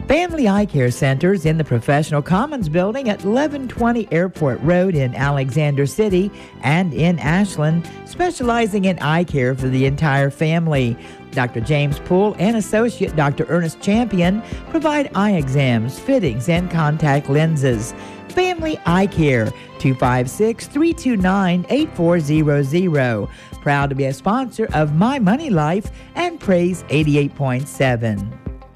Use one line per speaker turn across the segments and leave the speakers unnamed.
Family Eye Care Centers in the Professional Commons Building at 1120 Airport Road in Alexander City and in Ashland, specializing in eye care for the entire family. Dr. James Poole and Associate Dr. Ernest Champion provide eye exams, fittings, and contact lenses. Family Eye Care, 256-329-8400. Proud to be a sponsor of My Money Life and Praise 88.7.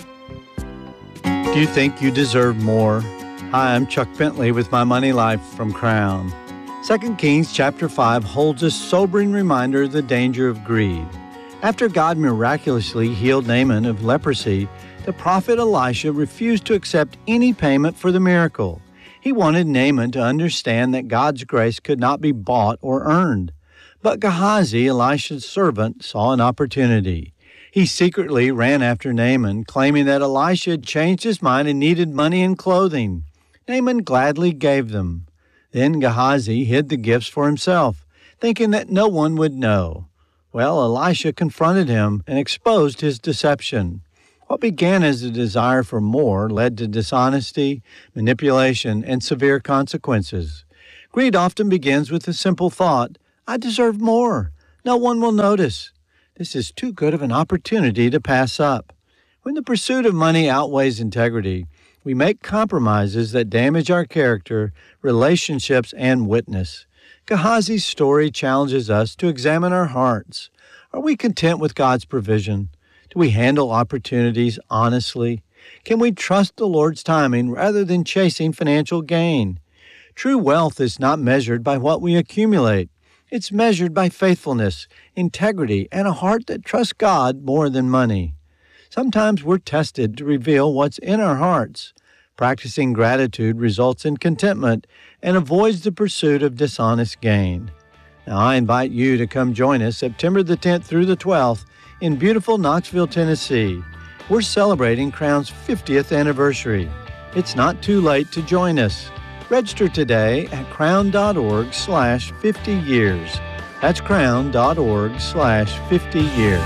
Do you think you deserve more? Hi, I'm Chuck Bentley with My Money Life from Crown. 2 Kings chapter 5 holds a sobering reminder of the danger of greed. After God miraculously healed Naaman of leprosy, the prophet Elisha refused to accept any payment for the miracle. He wanted Naaman to understand that God's grace could not be bought or earned. But Gehazi, Elisha's servant, saw an opportunity. He secretly ran after Naaman, claiming that Elisha had changed his mind and needed money and clothing. Naaman gladly gave them. Then Gehazi hid the gifts for himself, thinking that no one would know. Well, Elisha confronted him and exposed his deception. What began as a desire for more led to dishonesty, manipulation, and severe consequences. Greed often begins with the simple thought, I deserve more. No one will notice. This is too good of an opportunity to pass up. When the pursuit of money outweighs integrity, we make compromises that damage our character, relationships, and witness. Gehazi's story challenges us to examine our hearts. Are we content with God's provision? Do we handle opportunities honestly? Can we trust the Lord's timing rather than chasing financial gain? True wealth is not measured by what we accumulate. It's measured by faithfulness, integrity, and a heart that trusts God more than money. Sometimes we're tested to reveal what's in our hearts. Practicing gratitude results in contentment and avoids the pursuit of dishonest gain. Now, I invite you to come join us September the 10th through the 12th in beautiful Knoxville, Tennessee. We're celebrating Crown's 50th anniversary. It's not too late to join us. Register today at crown.org/50 years. That's crown.org/50 years.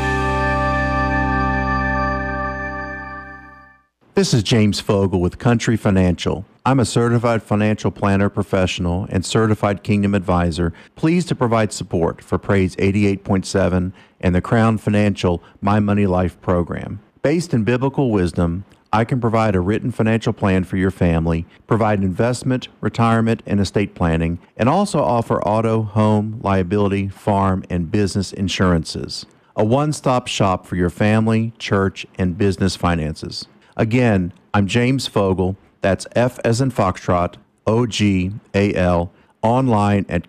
This is James Fogle with Country Financial. I'm a certified financial planner professional and certified Kingdom advisor, pleased to provide support for Praise 88.7 and the Crown Financial My Money Life program. Based in biblical wisdom, I can provide a written financial plan for your family, provide investment, retirement, and estate planning, and also offer auto, home, liability, farm, and business insurances. A one-stop shop for your family, church, and business finances. Again, I'm James Fogle. That's F as in Foxtrot, O-G-A-L, online at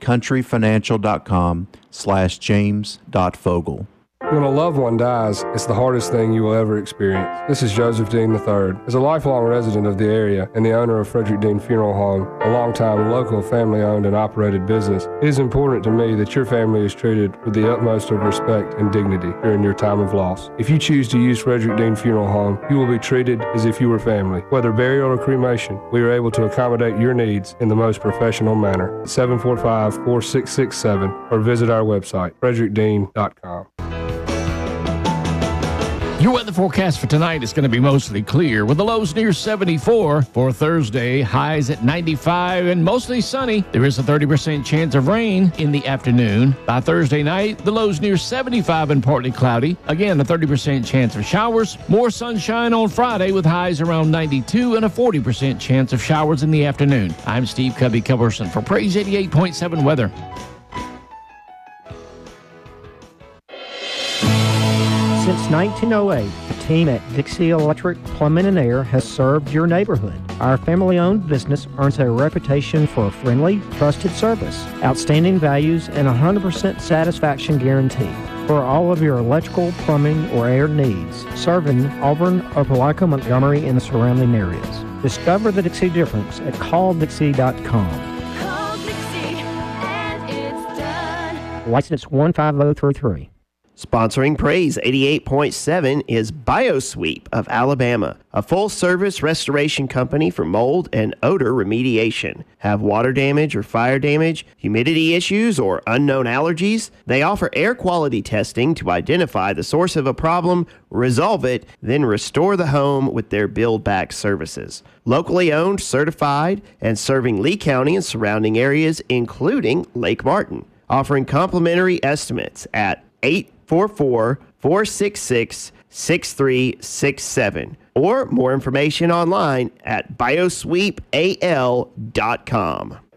countryfinancial.com/james.fogle.
When a loved one dies, it's the hardest thing you will ever experience. This is Joseph Dean III. As a lifelong resident of the area and the owner of Frederick Dean Funeral Home, a long-time local family-owned and operated business, it is important to me that your family is treated with the utmost of respect and dignity during your time of loss. If you choose to use Frederick Dean Funeral Home, you will be treated as if you were family. Whether burial or cremation, we are able to accommodate your needs in the most professional manner. 745-4667 or visit our website, frederickdean.com.
Your weather forecast for tonight is going to be mostly clear with the lows near 74. For Thursday, highs at 95 and mostly sunny. There is a 30% chance of rain in the afternoon. By Thursday night, the lows near 75 and partly cloudy. Again, a 30% chance of showers. More sunshine on Friday with highs around 92 and a 40% chance of showers in the afternoon. I'm Steve Cubby-Culberson for Praise 88.7 Weather.
Since 1908, the team at Dixie Electric Plumbing and Air has served your neighborhood. Our family-owned business earns a reputation for a friendly, trusted service, outstanding values, and 100% satisfaction guarantee. For all of your electrical, plumbing, or air needs, serving Auburn, Opelika, Montgomery, and the surrounding areas. Discover the Dixie difference at calldixie.com.
Call Dixie and it's done.
License 15033.
Sponsoring Praise 88.7 is BioSweep of Alabama, a full-service restoration company for mold and odor remediation. Have water damage or fire damage, humidity issues, or unknown allergies? They offer air quality testing to identify the source of a problem, resolve it, then restore the home with their build-back services. Locally owned, certified, and serving Lee County and surrounding areas, including Lake Martin. Offering complimentary estimates at 844-466-6367 or more information online at biosweepal.com.